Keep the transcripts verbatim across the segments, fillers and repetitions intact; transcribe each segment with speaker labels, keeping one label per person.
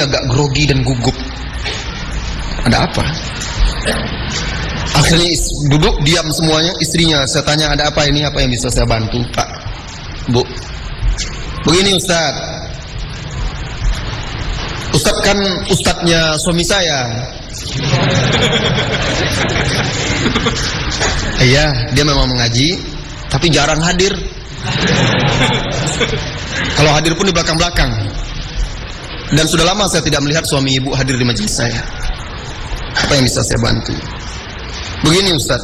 Speaker 1: agak grogi dan gugup. Ada apa? Akhirnya duduk diam semuanya. Istrinya, saya tanya ada apa ini, apa yang bisa saya bantu Pak, Bu? Begini Ustaz, Ustaz kan ustadznya suami saya. Iya, dia memang mengaji, tapi jarang hadir. Kalau hadir pun di belakang-belakang. Dan sudah lama saya tidak melihat suami ibu hadir di majelis saya. Apa yang bisa saya bantu? Begini Ustaz,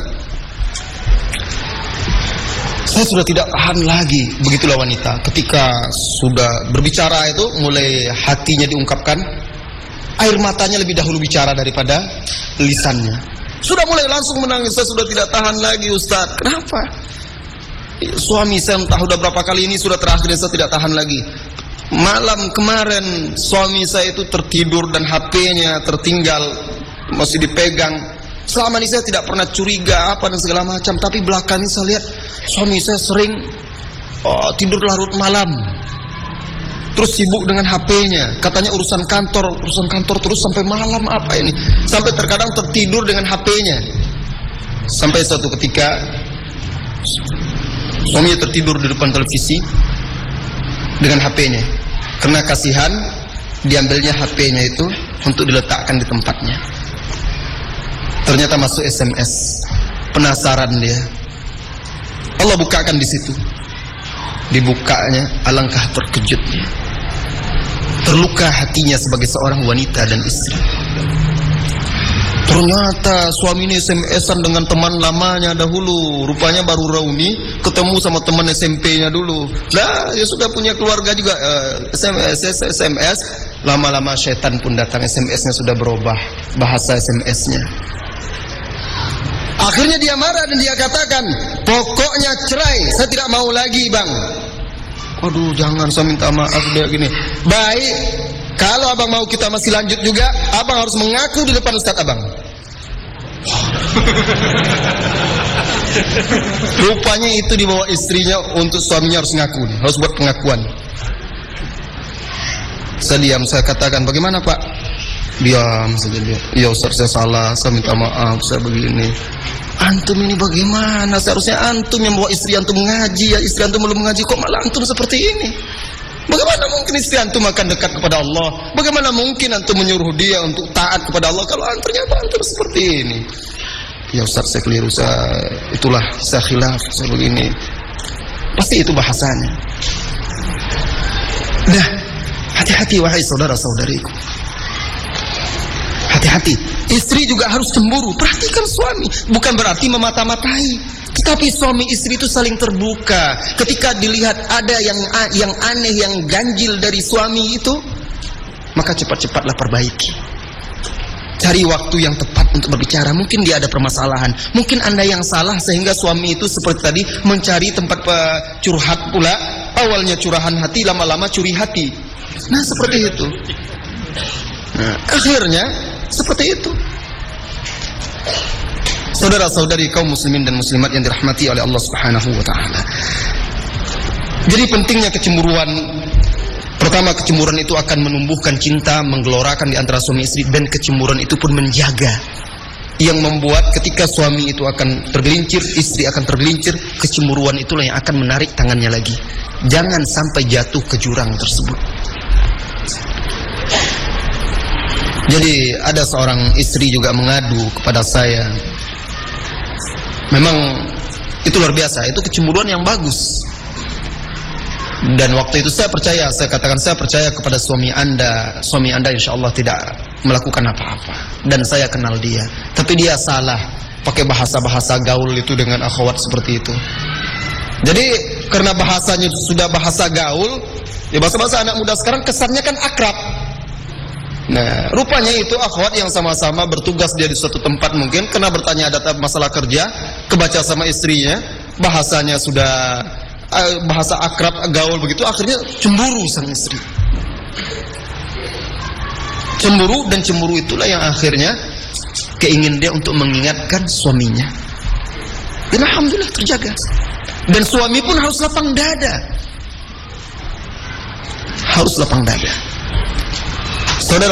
Speaker 1: saya sudah tidak tahan lagi. Begitulah wanita, ketika sudah berbicara itu, mulai hatinya diungkapkan, air matanya lebih dahulu bicara daripada lisannya. Sudah mulai langsung menangis. Saya sudah tidak tahan lagi Ustaz. Kenapa? Suami saya entah sudah berapa kali ini sudah terakhir saya tidak tahan lagi. Malam kemarin suami saya itu tertidur dan H P-nya tertinggal, masih dipegang. Selama ini saya tidak pernah curiga apa dan segala macam, tapi belakangan saya lihat suami saya sering oh, tidur larut malam, terus sibuk dengan H P-nya. Katanya urusan kantor, urusan kantor terus sampai malam. Apa ini? Sampai terkadang tertidur dengan H P-nya. Sampai suatu ketika suaminya tertidur di depan televisi dengan H P-nya. Karena kasihan, diambilnya H P-nya itu untuk diletakkan di tempatnya. Ternyata masuk S M S. Penasaran dia. Allah bukakan di situ. Dibukanya, alangkah terkejutnya. Terluka hatinya sebagai seorang wanita dan istri. Ternyata suami ini S M S-an dengan teman lamanya dahulu. Rupanya baru reuni, ketemu sama teman S M P-nya dulu. Nah, ya sudah punya keluarga juga. uh, S M S, S M S. Lama-lama setan pun datang. S M S-nya sudah berubah bahasa S M S-nya. Akhirnya dia marah dan dia katakan, pokoknya cerai, saya tidak mau lagi bang. Aduh, jangan, saya minta maaf dia gini. Baik, kalau abang mau kita masih lanjut juga, abang harus mengaku di depan ustadz abang. Rupanya itu dibawa istrinya untuk suaminya harus ngaku, harus buat pengakuan. Saya diam, saya katakan, bagaimana pak? Diam saja dia. Ya ustaz, saya salah, saya minta maaf, saya begini. Antum ini bagaimana? Seharusnya antum yang bawa istri antum mengaji, ya istri antum belum mengaji, kok malah antum seperti ini? Bagaimana mungkin istri antum akan dekat kepada Allah? Bagaimana mungkin antum menyuruh dia untuk taat kepada Allah kalau ternyata antum seperti ini? Ya Ustaz, saya keliru, saya itulah saya khilaf, saya begini. Pasti itu bahasanya. Nah, hati-hati wahai saudara-saudariku. Hati-hati. Istri juga harus cemburu. Perhatikan suami. Bukan berarti memata-matai, tetapi suami istri itu saling terbuka. Ketika dilihat ada yang yang aneh, yang ganjil dari suami itu, maka cepat-cepatlah perbaiki. Cari waktu yang tepat untuk berbicara. Mungkin dia ada permasalahan, mungkin anda yang salah sehingga suami itu seperti tadi mencari tempat curhat pula. Awalnya curahan hati, lama-lama curi hati. Nah seperti itu. Nah, akhirnya seperti itu. Saudara-saudari kaum muslimin dan muslimat yang dirahmati oleh Allah Subhanahu wa taala. Jadi pentingnya kecemburuan. Pertama, kecemburuan itu akan menumbuhkan cinta, menggelorakan di antara suami istri, dan kecemburuan itu pun menjaga, yang membuat ketika suami itu akan tergelincir, istri akan tergelincir, kecemburuan itulah yang akan menarik tangannya lagi. Jangan sampai jatuh ke jurang tersebut. Jadi ada seorang istri juga mengadu kepada saya. Memang itu luar biasa, itu kecemburuan yang bagus. Dan waktu itu saya percaya, saya katakan saya percaya kepada suami anda. Suami anda insya Allah tidak melakukan apa-apa. Dan saya kenal dia. Tapi dia salah, pakai bahasa-bahasa gaul itu dengan akhwat seperti itu. Jadi karena bahasanya sudah bahasa gaul, ya bahasa-bahasa anak muda sekarang kesannya kan akrab. Nah, rupanya itu akhwat yang sama-sama bertugas dia di suatu tempat, mungkin kena bertanya ada masalah kerja, kebaca sama istrinya, bahasanya sudah uh, bahasa akrab, gaul begitu, akhirnya cemburu sang istri. Cemburu, dan cemburu itulah yang akhirnya keingin dia untuk mengingatkan suaminya. Dan alhamdulillah terjaga. Dan suami pun harus lapang dada. Harus lapang dada.